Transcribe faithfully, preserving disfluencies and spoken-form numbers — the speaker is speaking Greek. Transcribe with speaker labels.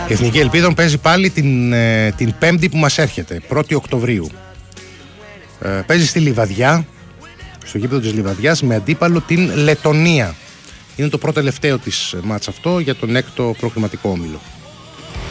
Speaker 1: Η Εθνική Ελπίδων παίζει πάλι την, ε, την Πέμπτη που μας έρχεται, πρώτη Οκτωβρίου. Ε, παίζει στη Λιβαδιά, στο γήπεδο της Λιβαδιάς, με αντίπαλο την Λετονία. Είναι το πρώτο τελευταίο της μάτς αυτό για τον έκτο προκριματικό όμιλο.